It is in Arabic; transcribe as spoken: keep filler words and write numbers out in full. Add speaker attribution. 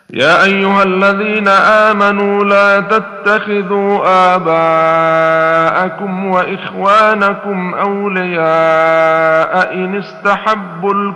Speaker 1: يا أيها الذين آمنوا لا تتخذوا آباءكم وإخوانكم أولياء إن استحبوا